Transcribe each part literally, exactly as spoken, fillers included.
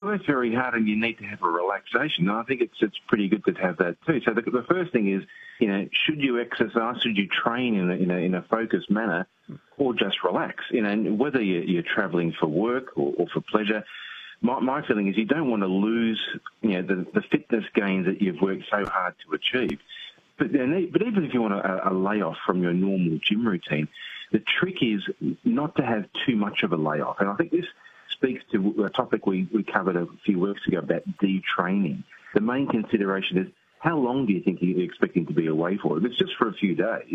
work very hard and you need to have a relaxation. And I think it's it's pretty good to have that too. So the, the first thing is, you know, should you exercise, should you train in a, in a, in a focused manner, or just relax? You know, and whether you're, you're travelling for work or, or for pleasure, my, my feeling is you don't want to lose, you know, the, the fitness gains that you've worked so hard to achieve. But, then, but even if you want a, a layoff from your normal gym routine, the trick is not to have too much of a layoff. And I think this speaks to a topic we, we covered a few weeks ago about detraining. The main consideration is, how long do you think you're expecting to be away for? If it's just for a few days,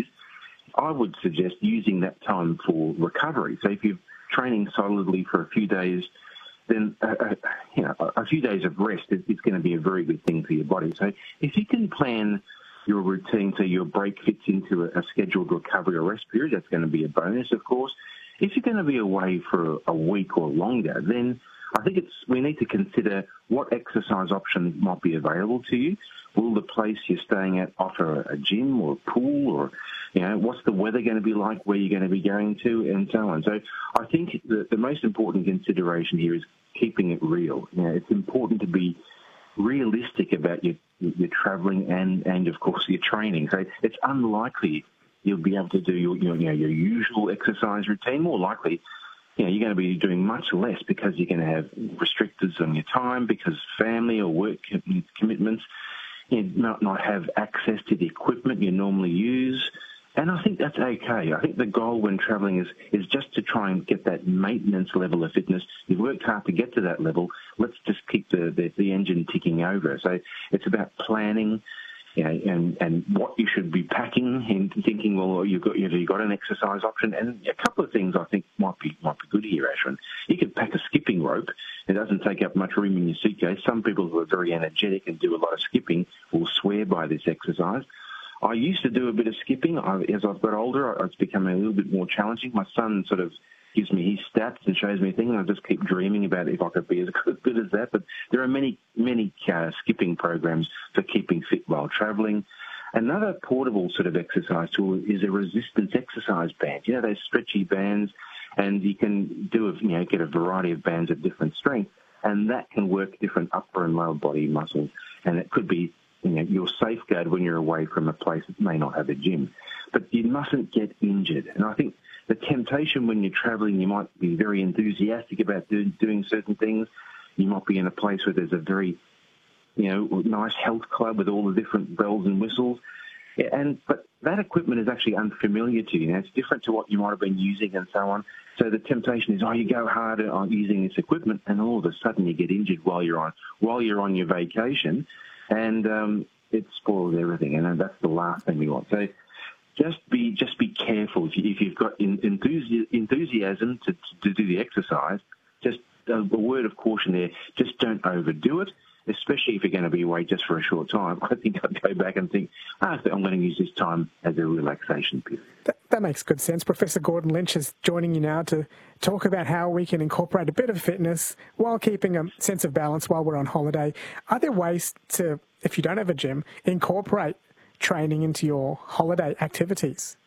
I would suggest using that time for recovery. So if you're training solidly for a few days, then uh, uh, you know, a few days of rest is, is going to be a very good thing for your body. So if you can plan your routine so your break fits into a, a scheduled recovery or rest period, that's going to be a bonus, of course. If you're going to be away for a week or longer, then I think it's we need to consider what exercise options might be available to you. Will the place you're staying at offer a gym or a pool, or, you know, what's the weather going to be like, where you're going to be going to, and so on. So I think the, the most important consideration here is keeping it real. You know, it's important to be realistic about your, your travelling and, and, of course, your training. So it's unlikely you'll be able to do your, you know, your usual exercise routine. More likely, you know, you're going to be doing much less because you're going to have restrictors on your time because family or work commitments. You not not have access to the equipment you normally use. And I think that's okay. I think the goal when travelling is, is just to try and get that maintenance level of fitness. You've worked hard to get to that level. Let's just keep the, the, the engine ticking over. So it's about planning, you know, and, and what you should be packing and thinking, well, you've got, you've got an exercise option. And a couple of things I think might be might be good here, Ashwin. You could pack a skipping rope. It doesn't take up much room in your suitcase. Some people who are very energetic and do a lot of skipping will swear by this exercise. I used to do a bit of skipping. I, as I've got older, it's become a little bit more challenging. My son sort of gives me his stats and shows me things, and I just keep dreaming about if I could be as good as that. But there are many, many uh, skipping programs for keeping fit while travelling. Another portable sort of exercise tool is a resistance exercise band. You know, those stretchy bands, and you can do, a, you know, get a variety of bands of different strength, and that can work different upper and lower body muscles. And it could be, you know, your safeguard when you're away from a place that may not have a gym. But you mustn't get injured. And I think the temptation when you're travelling, you might be very enthusiastic about do, doing certain things. You might be in a place where there's a very, you know, nice health club with all the different bells and whistles. Yeah, and but that equipment is actually unfamiliar to you. Now, it's different to what you might have been using and so on. So the temptation is, oh, you go harder on using this equipment, and all of a sudden you get injured while you're on while you're on your vacation, and um, it spoils everything. And that's the last thing we want. So just be just be careful. If, you, if you've got enthusi- enthusiasm to, to do the exercise, just a, a word of caution there. Just don't overdo it, especially if you're going to be away just for a short time. I think I'd go back and think, ah, I'm going to use this time as a relaxation period. That, that makes good sense. Professor Gordon Lynch is joining you now to talk about how we can incorporate a bit of fitness while keeping a sense of balance while we're on holiday. Are there ways to, if you don't have a gym, incorporate training into your holiday activities?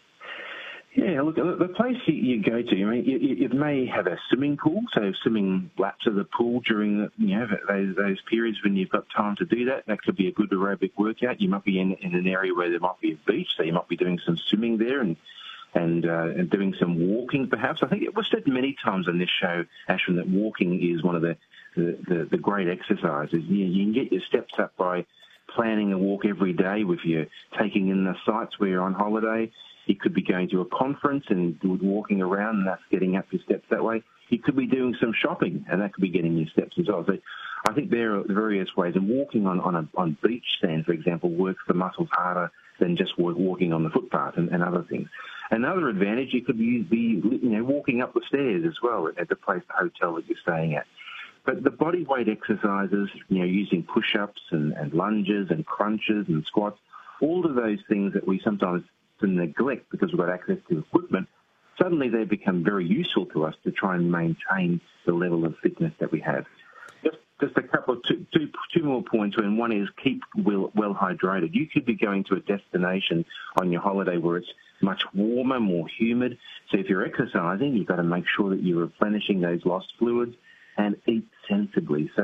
Yeah, look, the place you go to, I mean, you, you may have a swimming pool, so swimming laps of the pool during the, you know, those, those periods when you've got time to do that. That could be a good aerobic workout. You might be in, in an area where there might be a beach, so you might be doing some swimming there and and, uh, and doing some walking, perhaps. I think it was said many times on this show, Ashwin, that walking is one of the, the, the, the great exercises. You, you can get your steps up by planning a walk every day with you, taking in the sights where you're on holiday. You could be going to a conference and walking around, and that's getting up your steps that way. You could be doing some shopping, and that could be getting your steps as well. So I think there are various ways. And walking on, on a on beach sand, for example, works the muscles harder than just walking on the footpath and, and other things. Another advantage, you could be, be you know, walking up the stairs as well at the place, the hotel that you're staying at. But the body weight exercises, you know, using push-ups and, and lunges and crunches and squats, all of those things that we sometimes to neglect because we've got access to equipment, suddenly they become very useful to us to try and maintain the level of fitness that we have. Just, just a couple of two, two, two more points, and one is keep well, well hydrated. You could be going to a destination on your holiday where it's much warmer, more humid. So if you're exercising, you've got to make sure that you're replenishing those lost fluids and eat sensibly. So